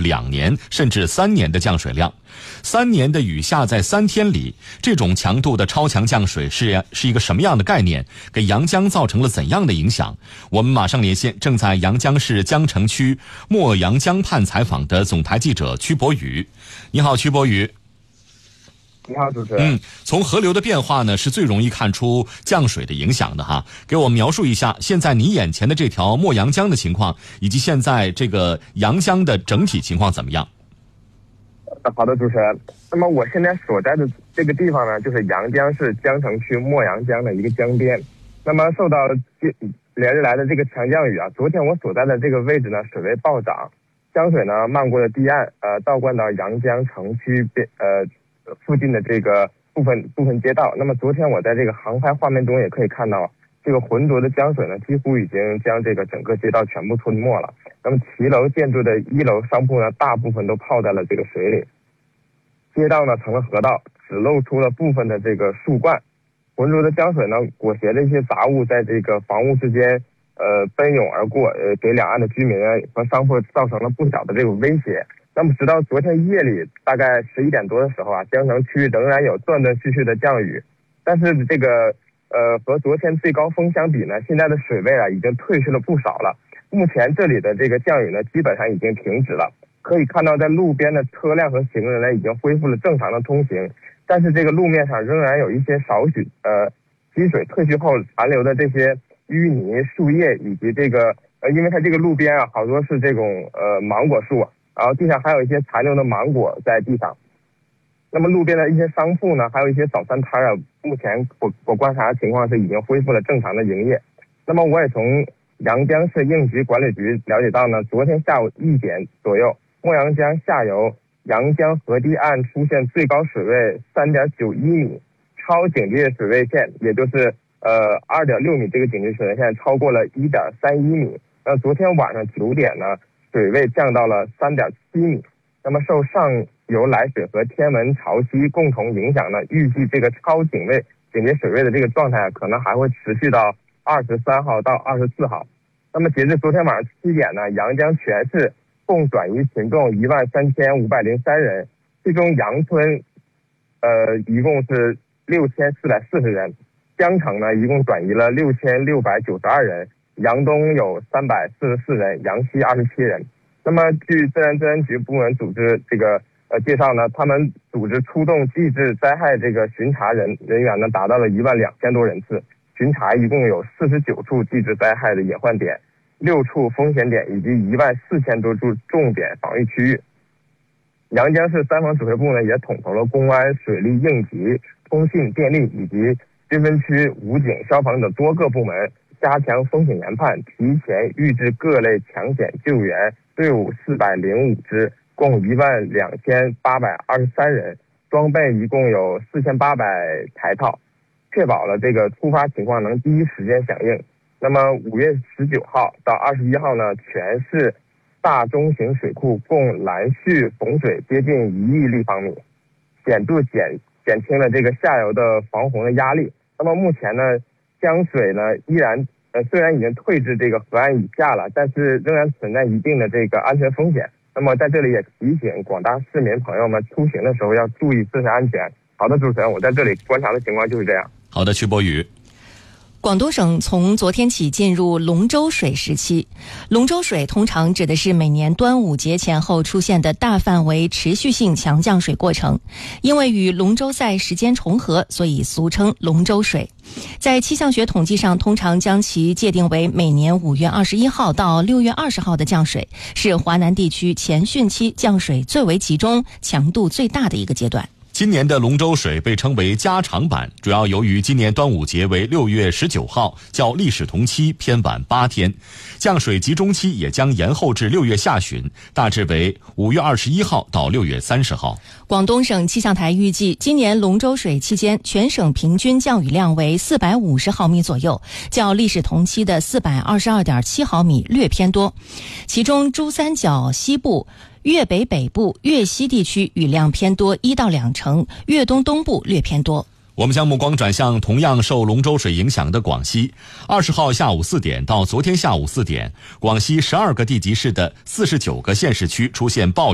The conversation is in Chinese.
2年甚至3年的降水量。3年的雨下在3天里，这种强度的超强降水是一个什么样的概念？给阳江造成了怎样的影响？我们马上连线正在阳江市江城区墨阳江畔采访的总台记者曲博宇。你好，曲博宇。 你好，主持人。 从河流的变化呢，是最容易看出降水的影响的哈。给我描述一下现在你眼前的这条墨阳江的情况，以及现在这个阳江的整体情况怎么样？ 好的，主持人。那么我现在所在的这个地方呢，就是阳江市江城区墨阳江的一个江边。那么受到连日来的这个强降雨啊，昨天我所在的这个位置呢，水位暴涨，江水呢漫过了堤岸，倒灌到阳江城区附近的这个部分街道。那么昨天我在这个航拍画面中也可以看到，这个浑浊的江水呢，几乎已经将这个整个街道全部吞没了。那么骑楼建筑的1楼商铺呢，大部分都泡在了这个水里。街道呢成了河道，只露出了部分的这个树冠。浑浊的江水呢，裹挟着一些杂物在这个房屋之间奔涌而过，给两岸的居民和商铺造成了不小的这个威胁。那么直到昨天夜里大概11点多的时候啊，江城区仍然有断断续续的降雨，但是这个和昨天最高峰相比呢，现在的水位啊已经退去了不少了。目前这里的这个降雨呢，基本上已经停止了。可以看到在路边的车辆和行人呢已经恢复了正常的通行，但是这个路面上仍然有一些少许积水退去后残留的这些淤泥、树叶，以及这个因为它这个路边啊好多是这种芒果树，然后地上还有一些残留的芒果在地上。那么路边的一些商铺呢，还有一些早餐摊啊，目前我观察的情况是已经恢复了正常的营业。那么我也从阳江市应急管理局了解到呢，昨天下午1点左右，墨阳江下游阳江河堤岸出现最高水位3.91米，超警戒水位线，也就是2.6米这个警戒水位线超过了1.31米。那昨天晚上9点呢，水位降到了3.7米。那么受上游来水和天文潮汐共同影响呢，预计这个超警戒水位的这个状态可能还会持续到23号到24号。那么截至昨天晚上7点呢，阳江全市共转移群众13503人，其中阳村一共是6440人，江城呢一共转移了6692人，阳东有344人，阳西27人。那么据自然资源局部门组织这个介绍呢，他们组织出动地质灾害这个巡查人员呢达到了12000多人次，巡查一共有49处地质灾害的隐患点，6处风险点，以及14000多处重点防御区域。阳江市3防指挥部呢也统筹了公安、水利应急、通信、电力以及军分区、武警、消防等多个部门，加强风险研判，提前预置各类抢险救援队伍405支，共12823人，装备一共有4800台套，确保了这个突发情况能第一时间响应。那么5月19号到21号呢，全市大中型水库共拦蓄洪水接近1亿立方米，显著减轻了这个下游的防洪的压力。那么目前呢，江水呢依然虽然已经退至这个河岸以下了，但是仍然存在一定的这个安全风险。那么在这里也提醒广大市民朋友们，出行的时候要注意自身安全。好的，主持人，我在这里观察的情况就是这样。 好的，曲博宇。 广东省从昨天起进入龙舟水时期。龙舟水通常指的是每年端午节前后出现的大范围持续性强降水过程，因为与龙舟赛时间重合，所以俗称龙舟水。在气象学统计上，通常将其界定为每年5月21号到6月20号的降水，是华南地区前汛期降水最为集中、强度最大的一个阶段。 今年的龙舟水被称为加长版，主要由于今年端午节为6月19号，较历史同期偏晚8天，降水集中期也将延后至6月下旬，大致为5月21号到6月30号。 广东省气象台预计，今年龙舟水期间，全省平均降雨量为450毫米左右，较历史同期的422.7毫米略偏多，其中珠三角西部、粤北北部、粤西地区雨量偏多1到2成，粤东东部略偏多。 我们将目光转向同样受龙舟水影响的广西。20号下午4点到昨天下午4点，广西12个地级市的49个县市区出现暴雨。